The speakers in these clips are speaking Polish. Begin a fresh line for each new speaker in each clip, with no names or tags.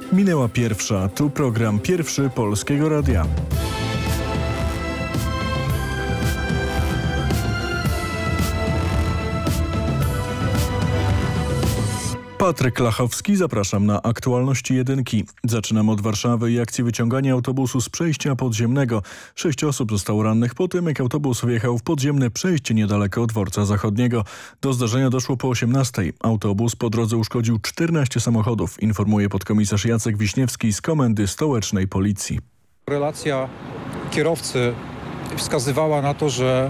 Minęła pierwsza, tu program Pierwszy Polskiego Radia. Patryk Lachowski, zapraszam na aktualności jedynki. Zaczynam od Warszawy i akcji wyciągania autobusu z przejścia podziemnego. 6 osób zostało rannych po tym, jak autobus wjechał w podziemne przejście niedaleko od dworca zachodniego. Do zdarzenia doszło po 18:00. Autobus po drodze uszkodził 14 samochodów, informuje podkomisarz Jacek Wiśniewski z Komendy Stołecznej Policji.
Relacja kierowcy wskazywała na to, że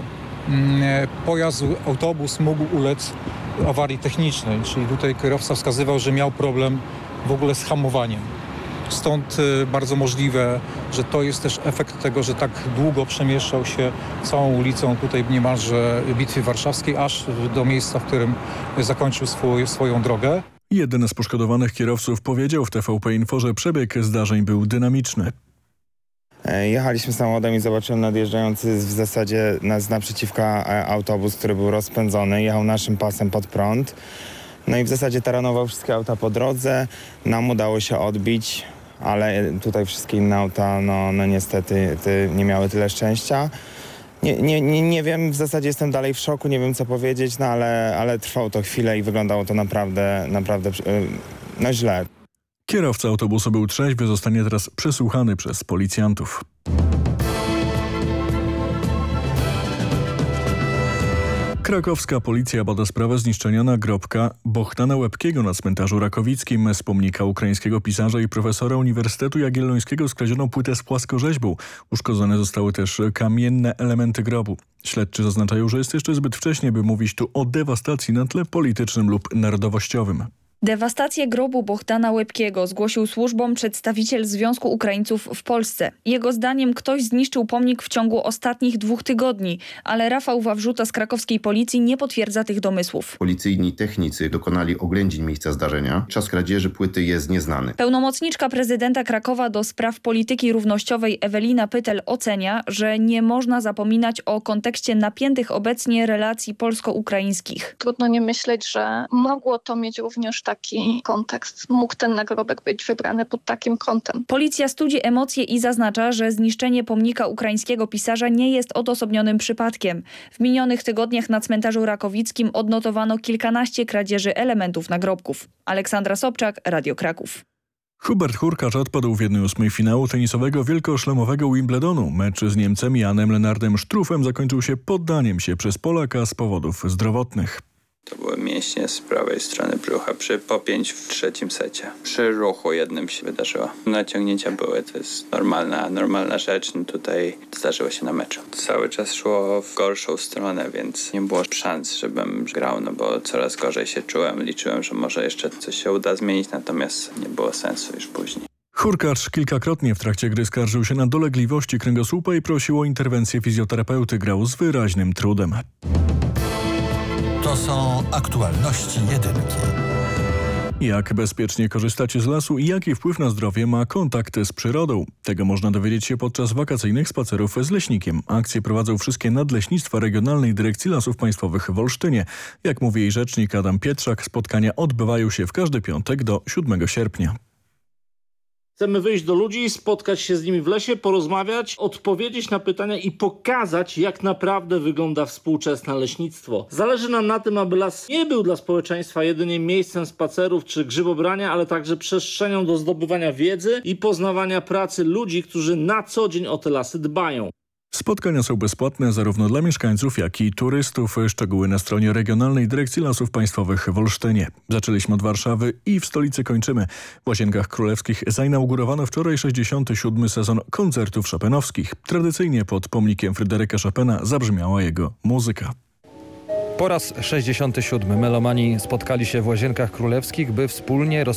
autobus mógł ulec awarii technicznej, czyli tutaj kierowca wskazywał, że miał problem w ogóle z hamowaniem. Stąd bardzo możliwe, że to jest też efekt tego, że tak długo przemieszczał się całą ulicą tutaj niemalże Bitwy Warszawskiej, aż do miejsca, w którym zakończył swoją drogę.
Jeden z poszkodowanych kierowców powiedział w TVP Info, że przebieg zdarzeń był dynamiczny.
Jechaliśmy samochodem i zobaczyłem nadjeżdżający w zasadzie z naprzeciwka autobus, który był rozpędzony, jechał naszym pasem pod prąd. No i w zasadzie taranował wszystkie auta po drodze, nam udało się odbić, ale tutaj wszystkie inne auta no niestety nie miały tyle szczęścia. Nie wiem, w zasadzie jestem dalej w szoku, nie wiem co powiedzieć, no ale trwało to chwilę i wyglądało to naprawdę źle.
Kierowca autobusu był trzeźwy, zostanie teraz przesłuchany przez policjantów. Krakowska policja bada sprawę zniszczenia nagrobka Bohdana Łebkiego na cmentarzu rakowickim. Z pomnika ukraińskiego pisarza i profesora Uniwersytetu Jagiellońskiego skradziono płytę z płaskorzeźbą. Uszkodzone zostały też kamienne elementy grobu. Śledczy zaznaczają, że jest jeszcze zbyt wcześnie, by mówić tu o dewastacji na tle politycznym lub narodowościowym.
Dewastację grobu Bohdana Łebkiego zgłosił służbom przedstawiciel Związku Ukraińców w Polsce. Jego zdaniem ktoś zniszczył pomnik w ciągu ostatnich 2 tygodni, ale Rafał Wawrzuta z krakowskiej policji nie potwierdza tych domysłów.
Policyjni technicy dokonali oględzin miejsca zdarzenia. Czas kradzieży płyty jest nieznany.
Pełnomocniczka prezydenta Krakowa do spraw polityki równościowej Ewelina Pytel ocenia, że nie można zapominać o kontekście napiętych obecnie relacji polsko-ukraińskich.
Trudno nie myśleć, że mogło to mieć również taki kontekst. Mógł ten nagrobek być wybrany pod takim kątem.
Policja studzi emocje i zaznacza, że zniszczenie pomnika ukraińskiego pisarza nie jest odosobnionym przypadkiem. W minionych tygodniach na cmentarzu rakowickim odnotowano kilkanaście kradzieży elementów nagrobków. Aleksandra Sobczak, Radio Kraków.
Hubert Hurkacz odpadł w 1/8 finału tenisowego wielkoszlemowego Wimbledonu. Mecz z Niemcem Janem Lennardem Struffem zakończył się poddaniem się przez Polaka z powodów zdrowotnych.
To były mięśnie z prawej strony brzucha przy popięć w 3. secie. Przy ruchu jednym się wydarzyło. Naciągnięcia były, to jest normalna rzecz. Tutaj zdarzyło się na meczu. Cały czas szło w gorszą stronę, więc nie było szans, żebym grał, no bo coraz gorzej się czułem. Liczyłem, że może jeszcze coś się uda zmienić, natomiast nie było sensu już później.
Hurkacz kilkakrotnie w trakcie gry skarżył się na dolegliwości kręgosłupa i prosił o interwencję fizjoterapeuty. Grał z wyraźnym trudem.
To są aktualności jedynki.
Jak bezpiecznie korzystać z lasu i jaki wpływ na zdrowie ma kontakt z przyrodą? Tego można dowiedzieć się podczas wakacyjnych spacerów z leśnikiem. Akcje prowadzą wszystkie nadleśnictwa Regionalnej Dyrekcji Lasów Państwowych w Olsztynie. Jak mówi jej rzecznik Adam Pietrzak, spotkania odbywają się w każdy piątek do 7 sierpnia.
Chcemy wyjść do ludzi, spotkać się z nimi w lesie, porozmawiać, odpowiedzieć na pytania i pokazać, jak naprawdę wygląda współczesne leśnictwo. Zależy nam na tym, aby las nie był dla społeczeństwa jedynie miejscem spacerów czy grzybobrania, ale także przestrzenią do zdobywania wiedzy i poznawania pracy ludzi, którzy na co dzień o te lasy dbają.
Spotkania są bezpłatne zarówno dla mieszkańców, jak i turystów. Szczegóły na stronie Regionalnej Dyrekcji Lasów Państwowych w Olsztynie. Zaczęliśmy od Warszawy i w stolicy kończymy. W Łazienkach Królewskich zainaugurowano wczoraj 67. sezon koncertów chopinowskich. Tradycyjnie pod pomnikiem Fryderyka Chopina zabrzmiała jego muzyka.
Po raz 67. melomani spotkali się w Łazienkach Królewskich, by wspólnie